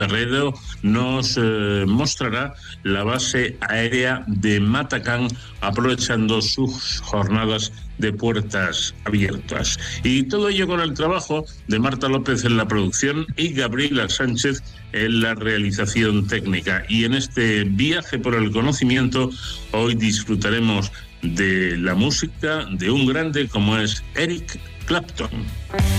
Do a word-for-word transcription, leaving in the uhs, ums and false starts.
Ferrero nos eh, mostrará la base aérea de Matacán, aprovechando sus jornadas de puertas abiertas. Y todo ello con el trabajo de Marta López en la producción y Gabriela Sánchez en la realización técnica. Y en este viaje por el conocimiento, hoy disfrutaremos de la música de un grande como es Eric Clapton.